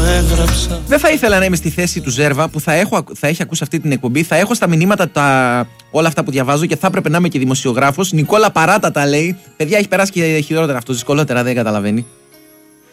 έγραψα. Δεν θα ήθελα να είμαι στη θέση του Ζέρβα που θα έχει ακούσει αυτή την εκπομπή. Θα έχω στα μηνύματα όλα αυτά που διαβάζω και θα έπρεπε να είμαι και δημοσιογράφος. Νικόλα Παράτα τα λέει. Παιδιά, έχει περάσει και χειρότερα αυτό, δυσκολότερα, δεν καταλαβαίνει.